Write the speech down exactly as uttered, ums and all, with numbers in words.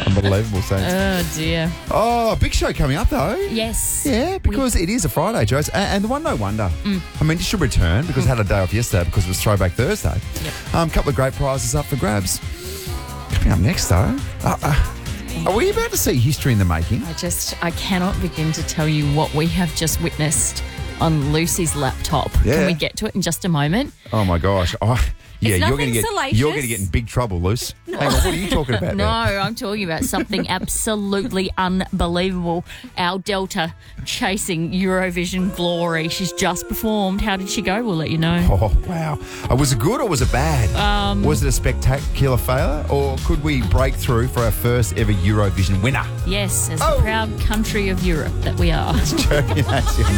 Unbelievable, Saints. Oh, dear. Oh, big show coming up, though. Yes. Yeah, because it is a Friday, Joes. And, and the one, no wonder. Mm. I mean, it should return because mm. I had a day off yesterday because it was Throwback Thursday. A Yep. um, couple of great prizes up for grabs. Coming up next, though. Uh, uh, are we about to see history in the making? I just, I cannot begin to tell you what we have just witnessed on Lucy's laptop. Yeah. Can we get to it in just a moment? Oh, my gosh. Oh, yeah, It's you're going to nothing get salacious. you're going to get in big trouble, Luce. Hang on, what are you talking about No, there? I'm talking about something absolutely unbelievable. Our Delta chasing Eurovision glory. She's just performed. How did she go? We'll let you know. Oh, wow. Uh, was it good or was it bad? Um, was it a spectacular failure or could we break through for our first ever Eurovision winner? Yes, as Oh. the proud country of Europe that we are. Joe and Nancy on